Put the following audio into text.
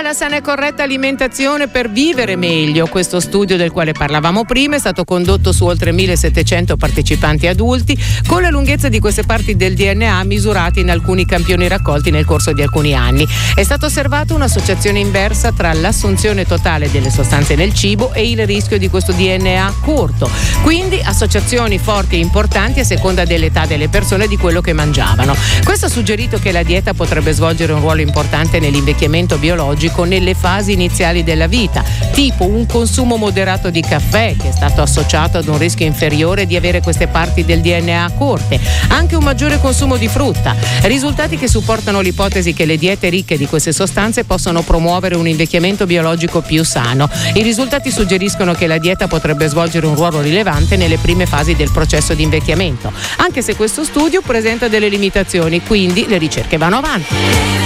la sana e corretta alimentazione per vivere meglio. Questo studio del quale parlavamo prima è stato condotto su oltre 1700 partecipanti adulti, con la lunghezza di queste parti del DNA misurate in alcuni campioni raccolti nel corso di alcuni anni. È stata osservata un'associazione inversa tra l'assunzione totale delle sostanze nel cibo e il rischio di questo DNA corto, quindi associazioni forti e importanti a seconda dell'età delle persone e di quello che mangiavano. Questo ha suggerito che la dieta potrebbe svolgere un ruolo importante nell'invecchiamento biologico nelle fasi iniziali della vita, tipo un consumo moderato di caffè, che è stato associato ad un rischio inferiore di avere queste parti del DNA corte, anche un maggiore consumo di frutta, risultati che supportano l'ipotesi che le diete ricche di queste sostanze possono promuovere un invecchiamento biologico più sano. I risultati suggeriscono che la dieta potrebbe svolgere un ruolo rilevante nelle prime fasi del processo di invecchiamento, anche se questo studio presenta delle limitazioni, quindi le ricerche vanno avanti.